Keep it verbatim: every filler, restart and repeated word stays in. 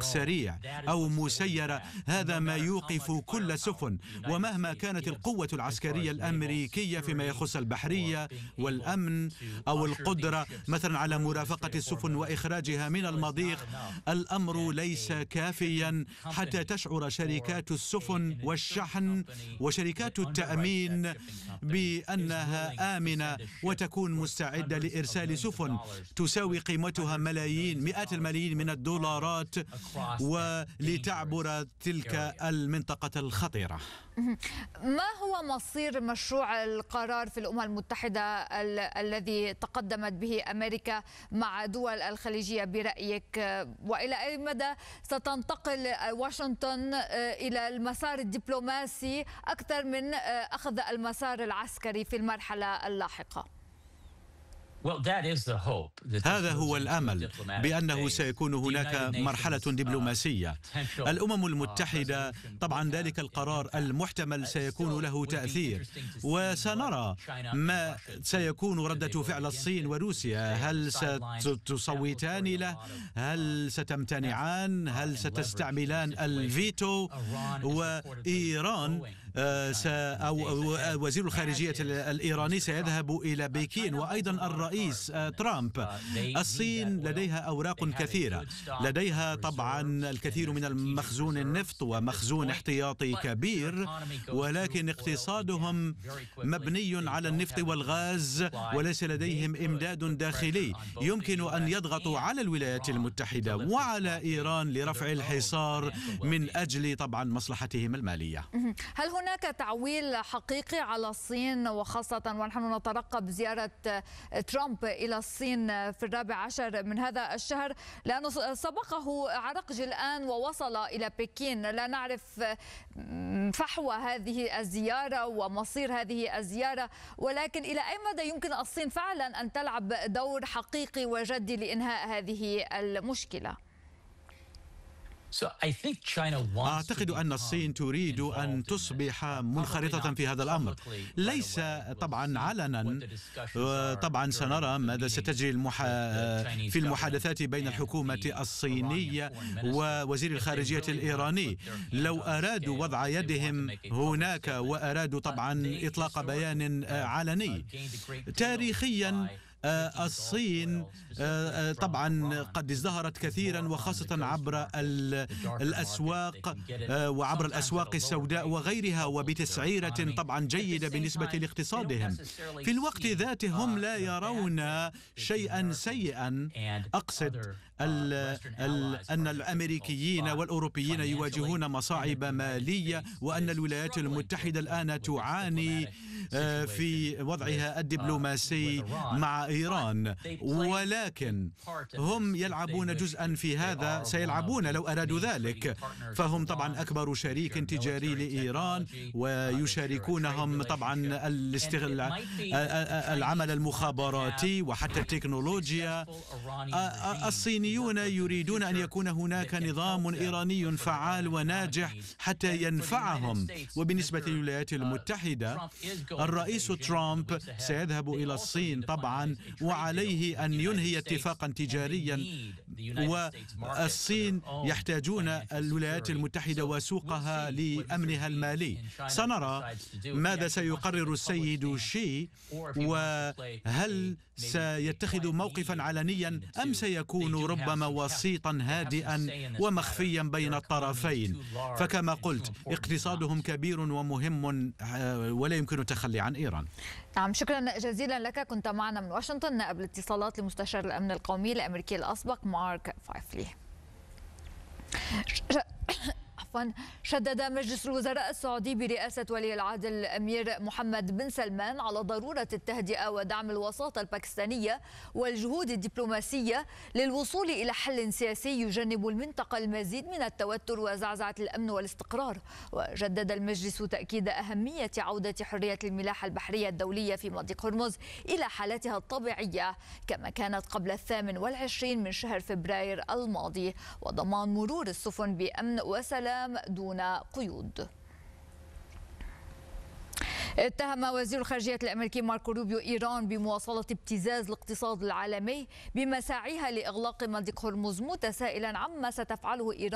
سريع أو مسيرة، هذا ما يوقف كل السفن. ومهما كانت القوة العسكرية الأمريكية فيما يخص البحرية والأمن أو القدرة مثلا على مرافقة السفن وإخراجها من المضيق، الأمر ليس كافيا حتى تشعر شركات السفن والشحن وشركات التأمين بأنها آمنة وتكون مستعدة لإرسال سفن تساوي قيمتها ملايين مئات الملايين من الدولارات ولتعبر تلك المنطقة الخطيرة. ما هو مصير مشروع القرار في الأمم المتحدة ال الذي تقدمت به أمريكا مع دول الخليجية برأيك؟ وإلى أي مدى ستنتقل واشنطن إلى المسار الدبلوماسي أكثر من أخذ المسار العسكري في المرحلة اللاحقة؟ هذا هو الأمل، بأنه سيكون هناك مرحلة دبلوماسية. الأمم المتحدة طبعا ذلك القرار المحتمل سيكون له تأثير، وسنرى ما سيكون ردة فعل الصين وروسيا. هل ستصوتان له؟ هل ستمتنعان؟ هل ستستعملان الفيتو؟ وإيران أو وزير الخارجية الإيراني سيذهب إلى بكين، وأيضا الرئيس ترامب. الصين لديها أوراق كثيرة، لديها طبعا الكثير من المخزون النفط ومخزون احتياطي كبير، ولكن اقتصادهم مبني على النفط والغاز وليس لديهم إمداد داخلي. يمكن أن يضغطوا على الولايات المتحدة وعلى إيران لرفع الحصار من أجل طبعا مصلحتهم المالية. هل هناك تعويل حقيقي على الصين، وخاصة ونحن نترقب زيارة ترامب إلى الصين في الرابع عشر من هذا الشهر، لأنه سبقه عرقج الآن ووصل إلى بكين؟ لا نعرف فحوى هذه الزيارة ومصير هذه الزيارة، ولكن إلى أي مدى يمكن الصين فعلا أن تلعب دور حقيقي وجدي لإنهاء هذه المشكلة؟ أعتقد أن الصين تريد أن تصبح منخرطة في هذا الأمر، ليس طبعا علنا. طبعا سنرى ماذا ستجري المح... في المحادثات بين الحكومة الصينية ووزير الخارجية الإيراني. لو أرادوا وضع يدهم هناك وأرادوا طبعا إطلاق بيان علني. تاريخيا الصين طبعا قد ازدهرت كثيرا، وخاصة عبر الأسواق وعبر الأسواق السوداء وغيرها، وبتسعيرة طبعا جيدة بالنسبة لاقتصادهم. في الوقت ذاته هم لا يرون شيئا سيئا. أقصد ال ال أن الأمريكيين والأوروبيين يواجهون مصاعب مالية، وأن الولايات المتحدة الآن تعاني في وضعها الدبلوماسي مع إيران، ولكن هم يلعبون جزءا في هذا، سيلعبون لو أرادوا ذلك. فهم طبعا أكبر شريك تجاري لإيران، ويشاركونهم طبعا العمل المخابراتي وحتى التكنولوجيا. الصينيون يريدون أن يكون هناك نظام إيراني فعال وناجح حتى ينفعهم. وبالنسبة للولايات المتحدة، الرئيس ترامب سيذهب إلى الصين طبعا، وعليه أن ينهي اتفاقا تجاريا، والصين يحتاجون الولايات المتحدة وسوقها لأمنها المالي. سنرى ماذا سيقرر السيد شي، وهل سيتخذ موقفا علنيا أم سيكون ربما وسيطا هادئا ومخفيا بين الطرفين. فكما قلت اقتصادهم كبير ومهم ولا يمكن التخلي عن إيران. نعم، شكرا جزيلا لك. كنت معنا من واشنطن نائب الاتصالات لمستشار الأمن القومي الأمريكي الأسبق مارك فايفلي. شدد مجلس الوزراء السعودي برئاسة ولي العهد الأمير محمد بن سلمان على ضرورة التهدئة ودعم الوساطة الباكستانية والجهود الدبلوماسية للوصول إلى حل سياسي يجنب المنطقة المزيد من التوتر وزعزعة الأمن والاستقرار. وجدد المجلس تأكيد أهمية عودة حرية الملاحة البحرية الدولية في مضيق هرمز إلى حالتها الطبيعية كما كانت قبل الثامن والعشرين من شهر فبراير الماضي، وضمان مرور السفن بأمن وسلام دون قيود. اتهم وزير الخارجية الأمريكي ماركو روبيو إيران بمواصلة ابتزاز الاقتصاد العالمي بمساعيها لإغلاق مضيق هرمز، متسائلا عما ستفعله إيران